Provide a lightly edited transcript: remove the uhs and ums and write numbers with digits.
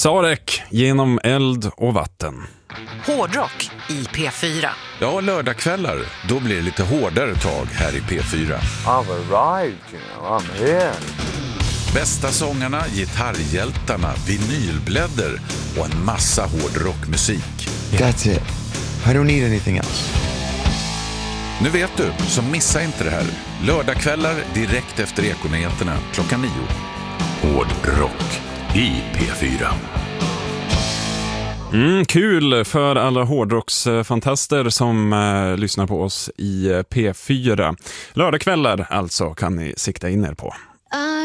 Sarek, genom eld och vatten. Hårdrock i P4. Ja, lördagskvällar, då blir det lite hårdare tag här i P4. I've arrived, I'm here. Bästa sångarna, gitarrhjältarna, vinylblädder och en massa hårdrockmusik. That's it. I don't need anything else. Nu vet du, så missa inte det här. Lördagskvällar direkt efter Ekonyheterna 9:00. Hårdrock i P4. Kul för alla hårdrocksfantaster som lyssnar på oss i P4. Lördagskvällar alltså kan ni sikta in er på.